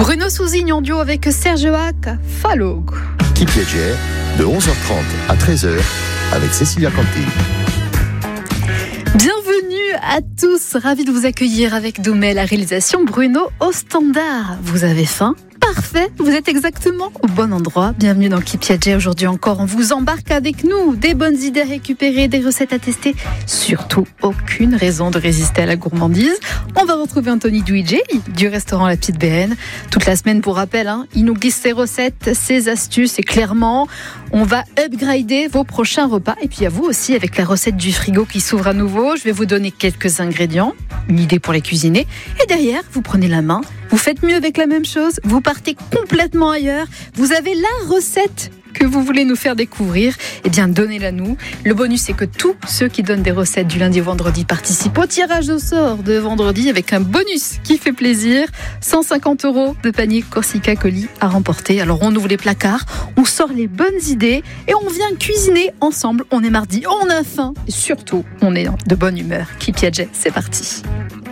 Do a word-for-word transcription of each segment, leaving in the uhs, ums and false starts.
Bruno Sousigne en duo avec Serge Hack, Fallo. Qui Piaget, de onze heures trente à treize heures, avec Cécilia Canty. Bienvenue à tous, ravi de vous accueillir avec Doumé, la réalisation, Bruno au standard. Vous avez faim ? Parfait, vous êtes exactement au bon endroit. Bienvenue dans Qui Piaget. Aujourd'hui encore, on vous embarque avec nous. Des bonnes idées récupérées, des recettes à tester. Surtout, aucune raison de résister à la gourmandise. On va retrouver Anthony Duigé du restaurant La Petite B N. Toute la semaine, pour rappel, hein, il nous glisse ses recettes, ses astuces et clairement, on va upgrader vos prochains repas. Et puis à vous aussi avec la recette du frigo qui s'ouvre à nouveau. Je vais vous donner quelques ingrédients, une idée pour les cuisiner. Et derrière, vous prenez la main. Vous faites mieux avec la même chose, vous partez complètement ailleurs, vous avez la recette que vous voulez nous faire découvrir, eh bien donnez-la nous. Le bonus, c'est que tous ceux qui donnent des recettes du lundi au vendredi participent au tirage au sort de vendredi avec un bonus qui fait plaisir. cent cinquante euros de panier Corsica Colis à remporter. Alors on ouvre les placards, on sort les bonnes idées et on vient cuisiner ensemble. On est mardi, on a faim et surtout on est de bonne humeur. Qui Piaget, c'est parti.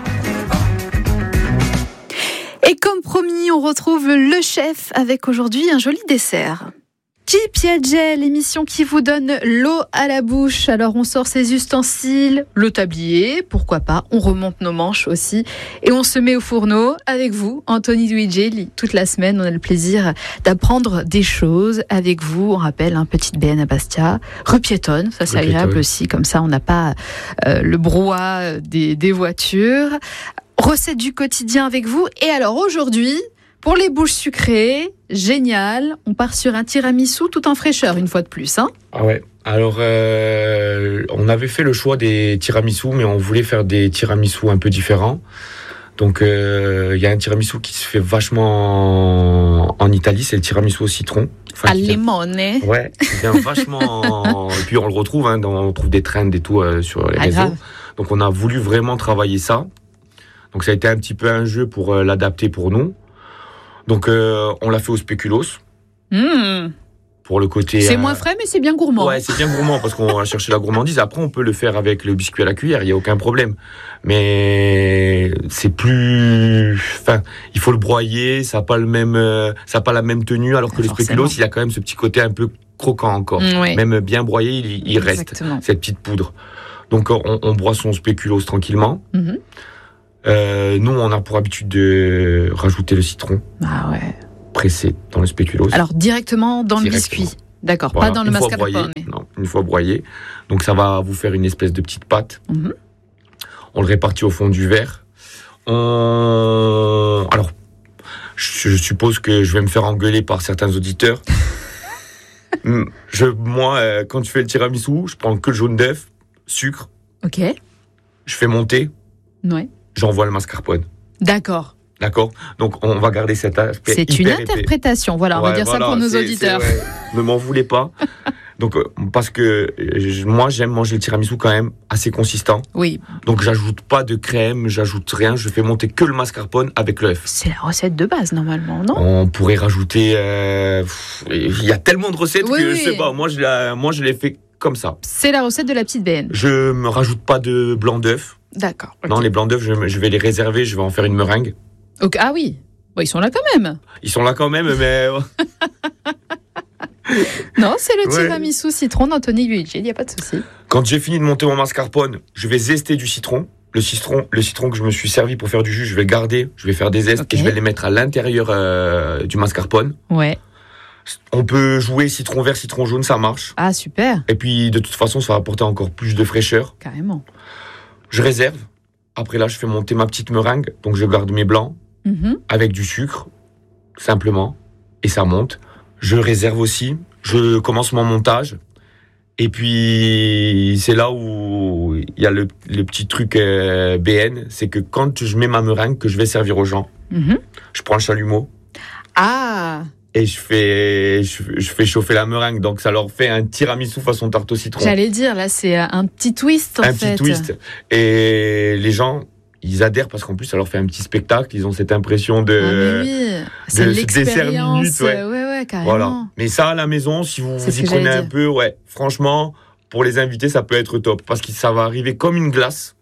Et comme promis, on retrouve le chef avec aujourd'hui un joli dessert. Qui Piaget, l'émission qui vous donne l'eau à la bouche. Alors on sort ses ustensiles, le tablier, pourquoi pas, on remonte nos manches aussi et on se met au fourneau avec vous, Anthony Duigé. Toute la semaine, on a le plaisir d'apprendre des choses avec vous. On rappelle, un hein, petite B N à Bastia, rue piétonne, ça c'est agréable aussi, comme ça on n'a pas euh, le brouhaha des, des voitures. Recette du quotidien avec vous. Et alors aujourd'hui, pour les bouches sucrées, génial, on part sur un tiramisu tout en fraîcheur une fois de plus. Hein ah ouais, alors euh, on avait fait le choix des tiramisu, mais on voulait faire des tiramisu un peu différents. Donc il euh, y a un tiramisu qui se fait vachement en, en Italie, c'est le tiramisu au citron. Enfin, à limone. Ouais, qui vient vachement... Et puis on le retrouve, hein, dans, on trouve des trends et tout euh, sur les ah, réseaux. Grave. Donc on a voulu vraiment travailler ça. Donc ça a été un petit peu un jeu pour euh, l'adapter pour nous. Donc euh, on l'a fait au spéculoos. Mmh. Pour le côté... C'est euh... moins frais mais c'est bien gourmand. Ouais, c'est bien gourmand parce qu'on va chercher la gourmandise. Après on peut le faire avec le biscuit à la cuillère, il n'y a aucun problème. Mais c'est plus... Enfin, il faut le broyer, ça n'a pas, le même, euh, ça n'a pas la même tenue, alors que Forcément. Le spéculoos, il a quand même ce petit côté un peu croquant encore. Mmh, oui. Même bien broyé, il, il reste cette petite poudre. Donc on, on broie son spéculoos tranquillement. Mmh. Euh, nous, on a pour habitude de rajouter le citron. Ah ouais. Pressé dans le spéculoos. Alors directement dans directement. Le biscuit. D'accord, voilà, pas dans le mascarpone. Mais... Non, une fois broyé. Donc ça va vous faire une espèce de petite pâte. Mm-hmm. On le répartit au fond du verre. On... Alors, je suppose que je vais me faire engueuler par certains auditeurs. je, moi, euh, quand je fais le tiramisu, je prends que le jaune d'œuf, sucre. Ok. Je fais monter. Ouais. J'envoie le mascarpone. D'accord. D'accord. Donc, on va garder cet aspect. C'est hyper une interprétation. Épais. Voilà, on ouais, va dire voilà, ça pour nos c'est, auditeurs. C'est, ouais. Ne m'en voulez pas. Donc, euh, parce que euh, moi, j'aime manger le tiramisu quand même assez consistant. Oui. Donc, j'ajoute pas de crème, j'ajoute rien. Je fais monter que le mascarpone avec l'œuf. C'est la recette de base, normalement, non ? On pourrait rajouter... Euh, il y a tellement de recettes oui, que oui. je sais pas. Moi, je, la, moi, je l'ai fait comme ça. C'est la recette de la petite B N. Je me rajoute pas de blanc d'œuf. D'accord. Okay. Non, les blancs d'œufs, je, je vais les réserver, je vais en faire une meringue. Okay. Ah oui, bon, ils sont là quand même. Ils sont là quand même, mais... non, c'est le tiramisu ouais. citron d'Anthony Duigé, il n'y a pas de souci. Quand j'ai fini de monter mon mascarpone, je vais zester du citron. Le citron, le citron que je me suis servi pour faire du jus, je vais le garder, je vais faire des zestes okay. et je vais les mettre à l'intérieur euh, du mascarpone. Ouais. On peut jouer citron vert, citron jaune, ça marche. Ah, super. Et puis, de toute façon, ça va apporter encore plus de fraîcheur. Carrément. Je réserve. Après, là, je fais monter ma petite meringue. Donc, je garde mes blancs mm-hmm. avec du sucre, simplement. Et ça monte. Je réserve aussi. Je commence mon montage. Et puis, c'est là où il y a le, le petit truc euh, B N. C'est que quand je mets ma meringue, que je vais servir aux gens, mm-hmm. je prends le chalumeau. Ah! Et je fais, je, je fais chauffer la meringue. Donc, ça leur fait un tiramisu façon tarte au citron. J'allais dire, là, c'est un petit twist, en un fait. Un petit twist. Et les gens, ils adhèrent parce qu'en plus, ça leur fait un petit spectacle. Ils ont cette impression de... Ah, mais oui. C'est de l'expérience. Minutes, ouais. ouais, ouais, carrément. Voilà. Mais ça, à la maison, si vous vous y prenez un peu, ouais, franchement, pour les invités, ça peut être top. Parce que ça va arriver comme une glace.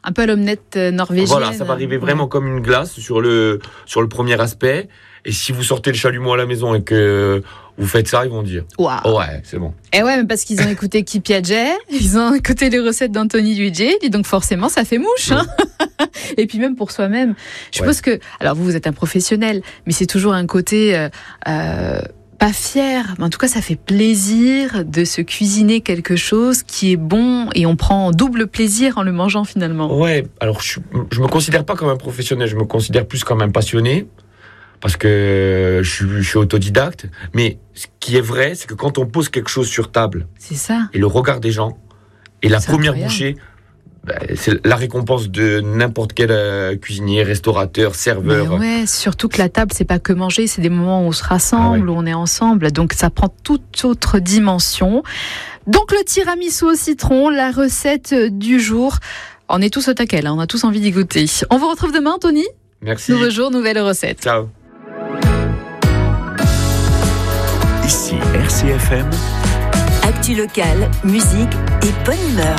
un peu à l'omelette norvégienne. Voilà, ça va arriver vraiment ouais. comme une glace sur le, sur le premier aspect. Et si vous sortez le chalumeau à la maison et que vous faites ça, ils vont dire waouh. Oh ouais, c'est bon. Et ouais, mais parce qu'ils ont écouté Qui Piaget, ils ont écouté les recettes d'Anthony Duiget, et donc forcément, ça fait mouche. Hein. Et puis même pour soi-même. Je ouais. pense que, alors vous, vous êtes un professionnel, mais c'est toujours un côté euh, euh, pas fier, mais en tout cas, ça fait plaisir de se cuisiner quelque chose qui est bon et on prend double plaisir en le mangeant finalement. Ouais, alors je, je me considère pas comme un professionnel, je me considère plus comme un passionné. Parce que je suis, je suis autodidacte, mais ce qui est vrai, c'est que quand on pose quelque chose sur table, c'est ça. Et le regard des gens, et la c'est première incroyable. bouchée, bah, c'est la récompense de n'importe quel euh, cuisinier, restaurateur, serveur. Mais ouais, surtout que la table, c'est pas que manger, c'est des moments où on se rassemble, ah ouais. où on est ensemble, donc ça prend toute autre dimension. Donc le tiramisu au citron, la recette du jour. On est tous au taquet, là, on a tous envie d'y goûter. On vous retrouve demain, Tony. Merci. Nouveau jour, nouvelle recette. Ciao. Ici R C F M. Actu locale, musique et bonne humeur.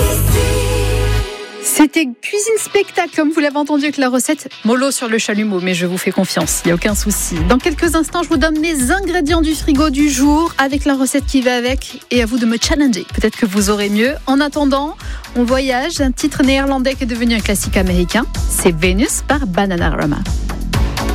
C'était cuisine spectacle, comme vous l'avez entendu avec la recette. Mollo sur le chalumeau, mais je vous fais confiance, il n'y a aucun souci. Dans quelques instants, je vous donne les ingrédients du frigo du jour avec la recette qui va avec et à vous de me challenger. Peut-être que vous aurez mieux. En attendant, on voyage. Un titre néerlandais qui est devenu un classique américain. C'est Venus par Bananarama.